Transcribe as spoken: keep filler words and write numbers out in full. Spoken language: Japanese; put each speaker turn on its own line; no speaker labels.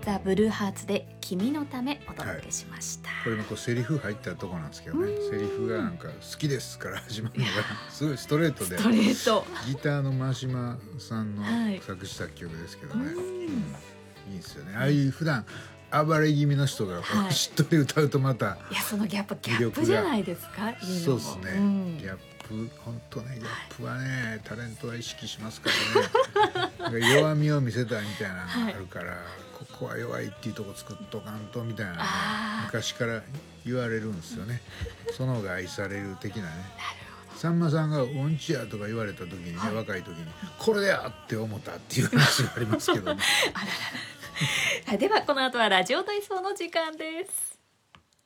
ザ・ブルーハーツで君のためお届けしました、はい、
これもこうセリフ入ったとこなんですけどね、セリフがなんか好きですから始まるのがすごいストレートで、
ストレート
ギターの真島さんの作詞作曲ですけどね、はい、うん、いいですよね。ああいう普段暴れ気味の人がこうしっとり歌うとまた、
はい、いやそのギャップギャップじゃないですか。いい
そうですね、うん、ギャップ本当ねギャップはね、はい、タレントは意識しますからね弱みを見せたいみたいなのがあるから、はい、ここは弱いっていうとこ作っとかんとみたいなのが昔から言われるんですよね。その方が愛される的なね。さんまさんが音痴やとか言われた時にね、はい、若い時にこれやって思ったっていう話がありますけどね。
あらららではこの後はラジオ体操の時間です。